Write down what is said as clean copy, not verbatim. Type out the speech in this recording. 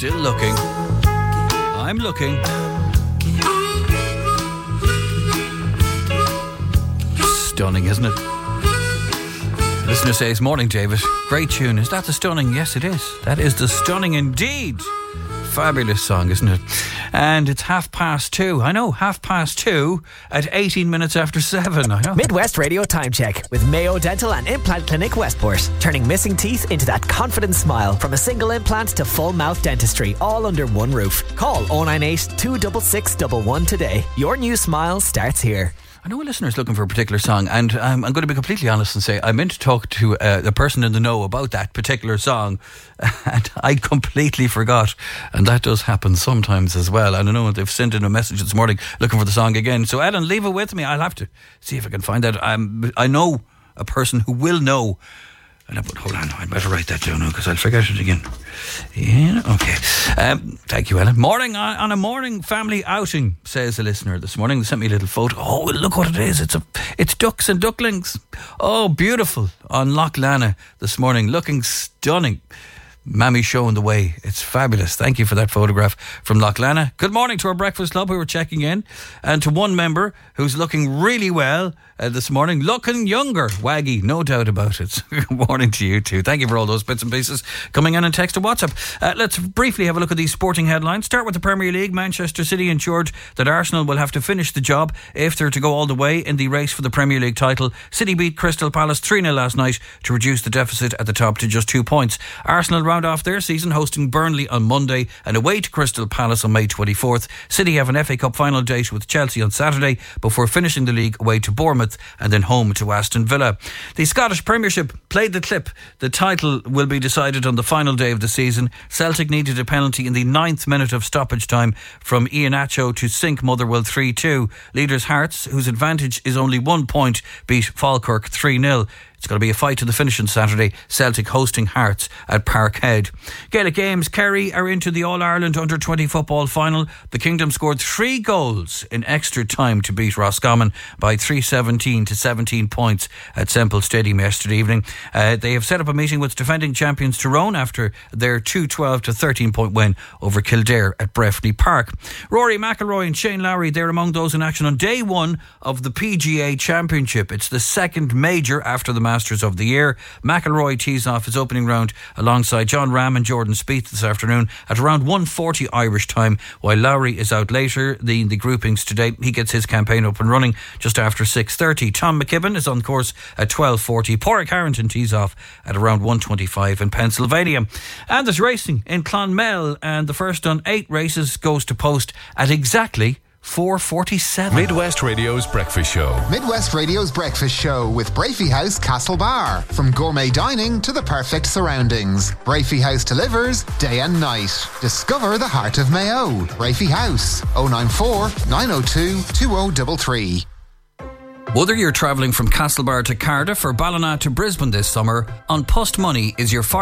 Still looking. I'm looking. Stunning, isn't it? Listener says, morning, David. Great tune. Is that the Stunning? Yes, it is. That is the Stunning indeed. Fabulous song, isn't it? And it's 2:30. I know, 2:30 at 18 minutes after 7. I know. Midwest Radio Time Check with Mayo Dental and Implant Clinic Westport. Turning missing teeth into that confident smile. From a single implant to full mouth dentistry, all under one roof. Call 098 266 111 today. Your new smile starts here. I know a listener's looking for a particular song, and I'm going to be completely honest and say I meant to talk to the person in the know about that particular song, and I completely forgot. And that does happen sometimes as well. And I know they've sent in a message this morning looking for the song again. So Ellen, leave it with me. I'll have to see if I can find that. I know a person who will know. But hold on, I'd better write that down now because I'll forget it again. Yeah, okay. Thank you, Ellen. Morning on a morning family outing, says a listener this morning. They sent me a little photo. Oh, look what it is. It's ducks and ducklings. Oh, beautiful. On Loch Lana this morning, looking stunning. Mammy showing the way. It's fabulous. Thank you for that photograph from Loch Lana. Good morning to our breakfast club who were checking in, and to one member who's looking really well this morning, looking younger, Waggy, no doubt about it. Good morning to you too. Thank you for all those bits and pieces coming in and text to WhatsApp. Let's briefly have a look at these sporting headlines. Start with the Premier League. Manchester City ensured that Arsenal will have to finish the job if they're to go all the way in the race for the Premier League title. City beat Crystal Palace 3-0 last night to reduce the deficit at the top to just 2 points. Arsenal round off their season hosting Burnley on Monday and away to Crystal Palace on May 24th. City have an FA Cup final date with Chelsea on Saturday before finishing the league away to Bournemouth and then home to Aston Villa. The Scottish Premiership played the clip. The title will be decided on the final day of the season. Celtic needed a penalty in the 9th minute of stoppage time from Iheanacho to sink Motherwell 3-2. Leaders Hearts, whose advantage is only 1 point, beat Falkirk 3-0. It's going to be a fight to the finish on Saturday. Celtic hosting Hearts at Parkhead. Gaelic Games, Kerry are into the All-Ireland Under-20 football final. The Kingdom scored 3 goals in extra time to beat Roscommon by 3-17 to 17 points at Semple Stadium yesterday evening. They have set up a meeting with defending champions Tyrone after their 2-12 to 13 point win over Kildare at Breffni Park. Rory McIlroy and Shane Lowry, they're among those in action on day 1 of the PGA Championship. It's the second major after the Masters of the year. McIlroy tees off his opening round alongside John Ram and Jordan Spieth this afternoon at around 1:40 Irish time, while Lowry is out later. The groupings today, he gets his campaign up and running just after 6:30. Tom McKibben is on course at 12:40. Pádraig Harrington tees off at around 1:25 in Pennsylvania. And there's racing in Clonmel, and the first on 8 races goes to post at exactly 4:47. Midwest Radio's Breakfast Show. Midwest Radio's Breakfast Show with Brafey House Castlebar. From gourmet dining to the perfect surroundings, Brafey House delivers day and night. Discover the heart of Mayo. Brafey House, 094 902 2033. Whether you're travelling from Castlebar to Cardiff or Ballina to Brisbane this summer, On Post Money is your